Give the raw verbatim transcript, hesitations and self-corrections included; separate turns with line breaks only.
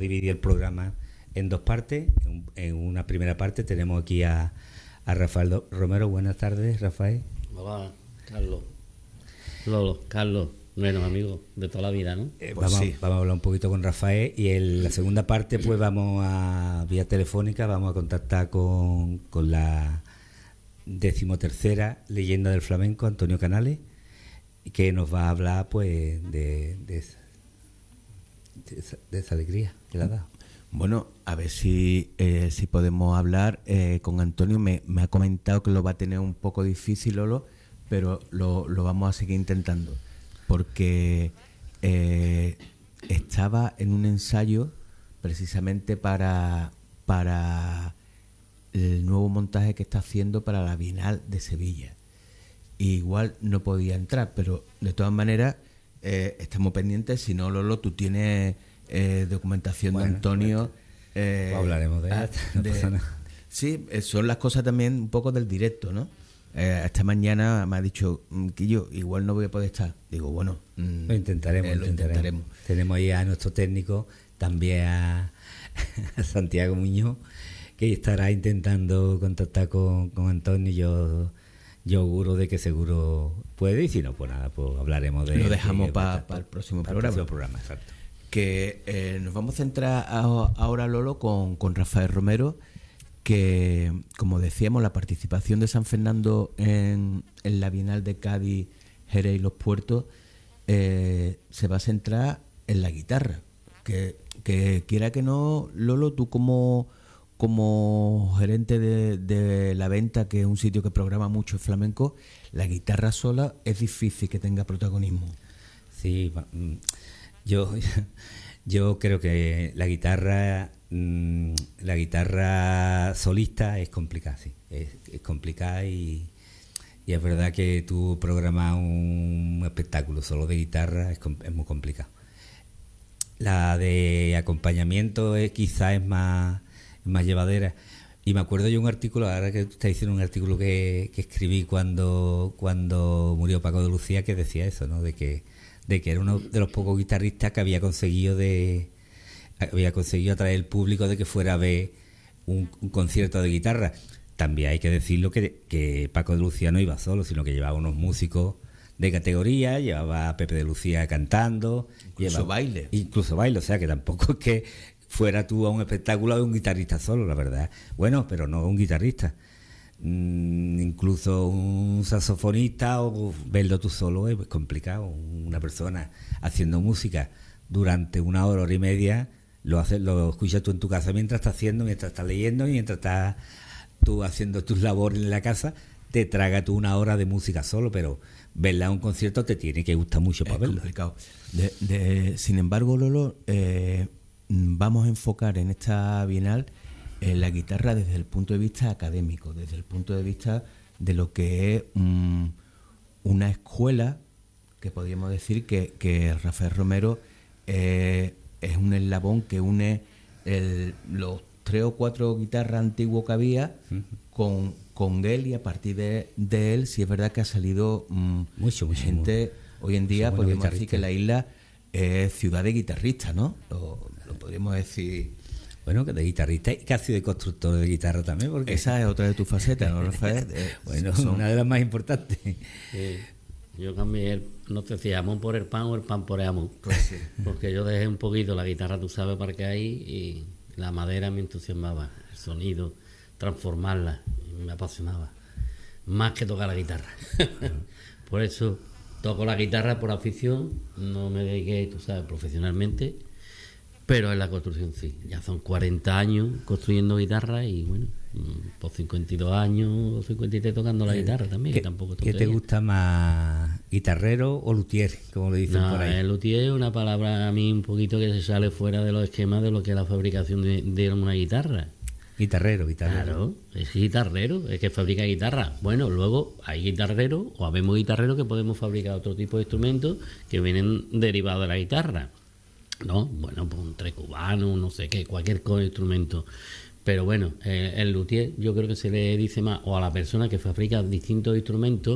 dividir el programa en dos partes. En, en una primera parte tenemos aquí a, a Rafael Romero. Buenas tardes, Rafael.
Hola, Carlos. Lolo, Carlos, buenos amigos de toda la vida, ¿no?
Eh,
Pues
vamos,
sí.
vamos a hablar un poquito con Rafael y en la segunda parte pues vamos a, vía telefónica, vamos a contactar con, con la decimotercera leyenda del flamenco, Antonio Canales, que nos va a hablar pues de, de, esa, de, esa, de esa alegría que le ha dado.
Bueno, a ver si eh, si podemos hablar eh, con Antonio. Me, me ha comentado que lo va a tener un poco difícil, Lolo, pero lo, lo vamos a seguir intentando, porque eh, estaba en un ensayo precisamente para, para el nuevo montaje que está haciendo para la Bienal de Sevilla. Y igual no podía entrar, pero de todas maneras eh, estamos pendientes. Si no, Lolo, tú tienes eh, documentación bueno, de Antonio. Eh,
pues hablaremos de él. No pasa nada.
Sí, son las cosas también un poco del directo, ¿no? Eh, esta mañana me ha dicho que yo igual no voy a poder estar. Digo, bueno, mmm,
lo, intentaremos,
eh, lo intentaremos.
intentaremos. Tenemos ahí a nuestro técnico, también a, a Santiago Muñoz, que estará intentando contactar con, con Antonio. Yo, yo auguro de que seguro puede, y si no, pues nada, pues hablaremos de
lo dejamos para
pa,
pa el próximo
pa
programa.
El próximo programa, exacto.
Que eh, nos vamos a centrar a, ahora, Lolo, con, con Rafael Romero, que, como decíamos, la participación de San Fernando en, en la Bienal de Cádiz, Jerez y Los Puertos eh, se va a centrar en la guitarra. Que, que quiera que no, Lolo, tú como, como gerente de, de la venta, que es un sitio que programa mucho flamenco, la guitarra sola es difícil que tenga protagonismo.
Sí, yo, yo creo que la guitarra... la guitarra solista es complicada, sí, es, es complicada y, y es verdad que tú programas un espectáculo solo de guitarra es, es muy complicado. La de acompañamiento es, quizás es más, es más llevadera. Y me acuerdo yo un artículo, ahora que tú estás diciendo, un artículo que, que escribí cuando, cuando murió Paco de Lucía, que decía eso, ¿no? De que, de que era uno de los pocos guitarristas que había conseguido de había conseguido atraer el público de que fuera a ver un, un concierto de guitarra. También hay que decirlo que, que Paco de Lucía no iba solo, sino que llevaba unos músicos de categoría, llevaba a Pepe de Lucía cantando,
incluso
llevaba,
baile.
Incluso baile, o sea que tampoco es que fuera tú a un espectáculo de un guitarrista solo, la verdad. Bueno, pero no un guitarrista. Mm, incluso un saxofonista, o verlo tú solo es complicado. Una persona haciendo música durante una hora, hora y media, lo haces, lo escuchas tú en tu casa mientras estás haciendo, mientras estás leyendo y mientras estás tú haciendo tus labores en la casa, te traga tú una hora de música solo, pero verla en un concierto te tiene que gustar mucho para verlo.
Complicado. De, de, sin embargo, Lolo, eh, vamos a enfocar en esta Bienal eh, la guitarra desde el punto de vista académico, desde el punto de vista de lo que es um, una escuela que podríamos decir que, que Rafael Romero eh, es un eslabón que une el, los tres o cuatro guitarras antiguos que había uh-huh. con, con él, y a partir de, de él sí es verdad que ha salido um,
mucho, mucho,
gente.
Muy,
hoy en día
bueno,
podríamos decir que la isla es ciudad de guitarristas, ¿no? Lo, lo podríamos decir.
Bueno, que de guitarrista y casi de constructor de guitarra también, porque
esa es otra de tus facetas, ¿no, Rafael?
Eh, bueno, son una de las más importantes.
Sí. Yo cambié el, no sé si jamón por el pan o el pan por el jamón.
Pues sí.
Porque yo dejé un poquito la guitarra, tú sabes para qué hay, y la madera me entusiasmaba, el sonido, transformarla, me apasionaba. Más que tocar la guitarra. Por eso toco la guitarra por afición, no me dediqué, tú sabes, profesionalmente, pero en la construcción sí. Ya son cuarenta años construyendo guitarra y bueno, por cincuenta y dos años o cincuenta y tres tocando la guitarra también,
¿Qué,
que tampoco
¿Qué te gusta más, guitarrero o luthier, como le dicen
no,
por ahí?
El luthier es una palabra a mí un poquito que se sale fuera de los esquemas de lo que es la fabricación de, de una guitarra.
Guitarrero, guitarrero.
Claro, es guitarrero, es que fabrica guitarra. Bueno, luego hay guitarreros o habemos guitarreros que podemos fabricar otro tipo de instrumentos que vienen derivados de la guitarra, ¿no? Bueno, pues un trecubano, no sé qué, cualquier instrumento. Pero bueno, eh, el luthier yo creo que se le dice más o a la persona que fabrica distintos instrumentos